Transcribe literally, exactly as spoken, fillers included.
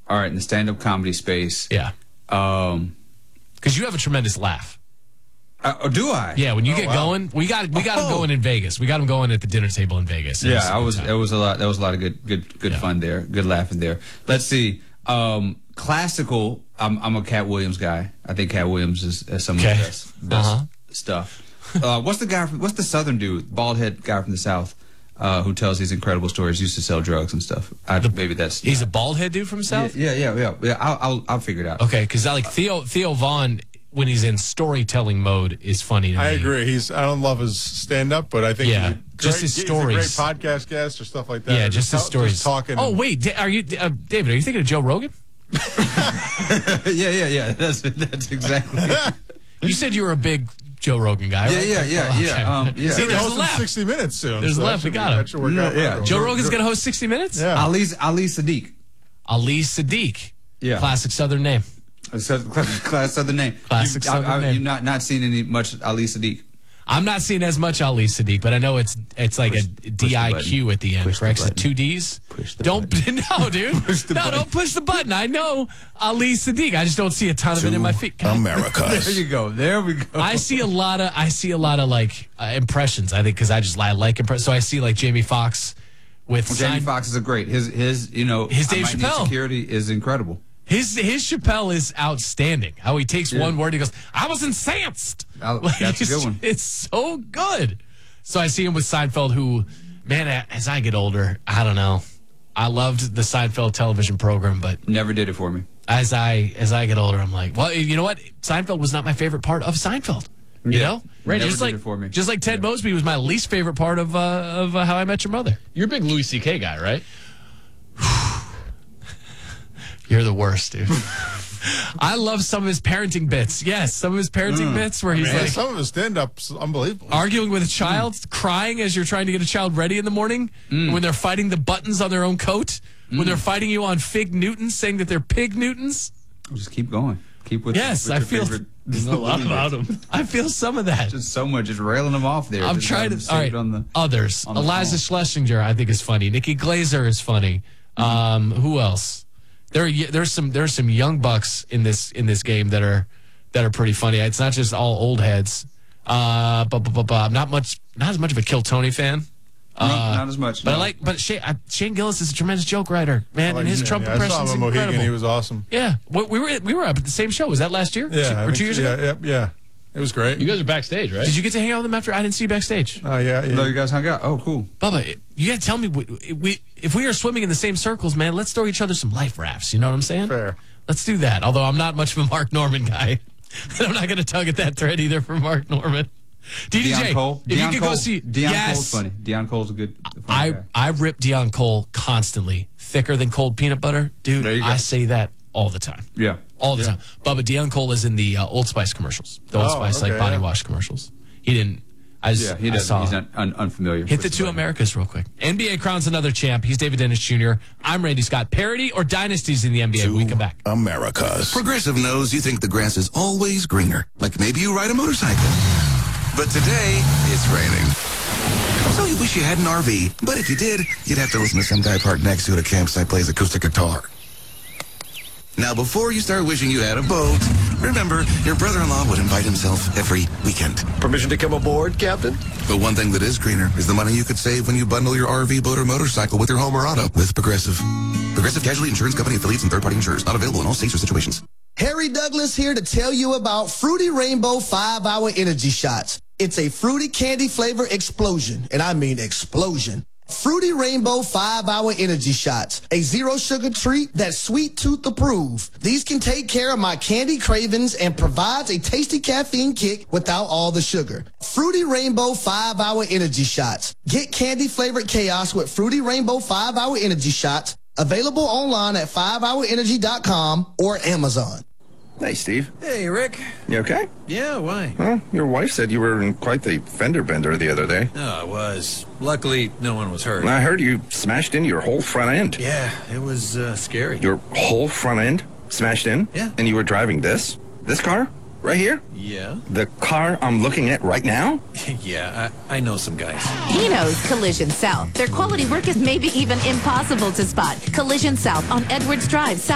all right, in the stand-up comedy space. Yeah. Um, because you have a tremendous laugh. Uh, do I? Yeah, when you oh, get wow. going, we got we got Oh. him going in Vegas. We got him going at the dinner table in Vegas. It Yeah, was a I good was. time. It was a lot. There was a lot of good, good, good Yeah. fun there. Good laughing there. Let's see. Um, classical. I'm I'm a Cat Williams guy. I think Cat Williams is, is some Okay. of the best, best Uh-huh. stuff. Uh, what's the guy? From, what's the Southern dude? Bald head guy from the South. Uh, who tells these incredible stories? Used to sell drugs and stuff. I, maybe that's. He's a bald head dude from the South. Yeah, yeah, yeah, yeah. yeah I'll, I'll, I'll figure it out. Okay, because I like Theo Theo Vaughn when he's in storytelling mode is funny to I me. agree. He's I don't love his stand up, but I think Yeah, he's a just great, his he's stories. a great podcast guest or stuff like that. Yeah, Or just his tell- stories. Just talking. Oh wait, Da- are you uh, David? Are you thinking of Joe Rogan? yeah, yeah, yeah. That's that's exactly. You said you were a big Joe Rogan guy. Yeah, right? yeah, yeah, Oh, yeah. okay. Um, yeah. See, He's there's a hosting left. sixty minutes soon. There's so a that left. We should got be- him. That should work out. Yeah, yeah. for Joe everyone. Rogan's going to host sixty minutes? Yeah. Ali Ali Sadiq. Ali Sadiq. Yeah. Classic Southern name. Class Southern name. Classic you, Southern I, I, name. You've not not seen any much Ali Sadiq. I'm not seeing as much Ali Sadiq, but I know it's it's like Push- a push D I Q the at the end, Push the correct? So button. two D's? Push the don't no, dude. the no, button. don't push the button. I know Ali Sadiq. I just don't see a ton of it in my feet. God. There Americas. you go. There we go. I see a lot of I see a lot of like uh, impressions. I think because I just I like impressions. So I see like Jamie Foxx with Well, Jamie Sein- Foxx is a great. His his you know His I Dave Might Need Chappelle. Security is incredible. His his Chappelle is outstanding. How he takes Yeah. one word, he goes, "I was incensed." I'll- Like, that's a it's, good one. It's so good. So I see him with Seinfeld, who, man, as I get older, I don't know. I loved the Seinfeld television program, but Never did it for me. as I as I get older, I'm like, well, you know what? Seinfeld was not my favorite part of Seinfeld. You Yeah. know, Never just did like it for me. just like Ted Mosby was my least favorite part of uh, of uh, How I Met Your Mother. You're a big Louis C K guy, right? You're the worst, dude. I love some of his parenting bits. Yes, some of his parenting bits where he's Man, like some of his stand ups unbelievable. arguing with a child, crying as you're trying to get a child ready in the morning, when they're fighting the buttons on their own coat, when they're fighting you on Fig Newtons, saying that they're Pig Newtons. Just keep going. Keep with. Yes, with I your feel- favorite- There's a lot about him. I feel some of that. Just so much, just railing them off there. I'm Just trying have to. them All right, saved on the, others. on the Eliza Schlesinger, I think, is funny. Nikki Glazer is funny. Um, who else? There, are, there's some. There's some young bucks in this in this game that are that are pretty funny. It's not just all old heads. Uh, but, but, but, but I'm not much, not as much of a Kill Tony fan. No, Uh, not as much. But I no. like. But Shane, I, Shane Gillis is a tremendous joke writer, man, Like, and his yeah, Trump yeah, I saw impressions him is on Mohegan. incredible. He was awesome. Yeah, we, we were we were up at the same show. Was that last year? Yeah, I or think two years so. ago? Yeah, yeah, yeah. It was great. You guys are backstage, right? Did you get to hang out with him after? I didn't see you backstage. Oh, yeah, yeah. No, you guys hung out. Oh, cool. Bubba, you gotta tell me we, we, if we are swimming in the same circles, man. Let's throw each other some life rafts. You know what I'm saying? Fair. Let's do that. Although I'm not much of a Mark Norman guy, and I'm not gonna tug at that thread either for Mark Norman. D D J, Deion Cole. if Deion you could Cole. go see, Deion yes, Cole's funny. Deion Cole's a good. Funny I guy. I rip Deion Cole constantly, thicker than cold peanut butter, dude. There you go. I say that all the time. Yeah. All the Yeah. time. Bubba, Deion Cole is in the uh, Old Spice commercials. The Old Oh, Spice, like okay, body yeah. wash commercials. He didn't. I just, Yeah, he I doesn't. saw. He's not un, unfamiliar. Hit with the two the- Americas real quick. N B A crowns another champ. He's David Dennis Junior I'm Randy Scott. Parody or dynasties in the N B A? When we come back. Americas. Progressive knows you think the grass is always greener. Like maybe you ride a motorcycle. But today, it's raining. So you wish you had an R V. But if you did, you'd have to listen to some guy parked next to you at a campsite plays acoustic guitar. Now, before you start wishing you had a boat, remember, your brother-in-law would invite himself every weekend. Permission to come aboard, Captain? But one thing that is greener is the money you could save when you bundle your R V, boat, or motorcycle with your home or auto with Progressive. Progressive Casualty Insurance Company affiliates and third-party insurers. Not available in all states or situations. Harry Douglas here to tell you about Fruity Rainbow five hour Energy Shots. It's a fruity candy flavor explosion, and I mean explosion. Fruity Rainbow five hour Energy Shots, a zero sugar treat that's sweet tooth approved. These can take care of my candy cravings and provides a tasty caffeine kick without all the sugar. Fruity Rainbow five hour Energy Shots. Get candy flavored chaos with Fruity Rainbow five hour Energy Shots. Available online at five hour energy dot com or Amazon. Hey, Steve. Hey, Rick. You okay? Yeah, why? Well, your wife said you were in quite the fender bender the other day. No, I was. Luckily, no one was hurt. I heard you smashed in your whole front end. Yeah, it was uh, scary. Your whole front end smashed in? Yeah. And you were driving this? This car? Right here? Yeah? The car I'm looking at right now? yeah, I, I know some guys. He knows Collision South. Their quality work is maybe even impossible to spot. Collision South on Edwards Drive, South.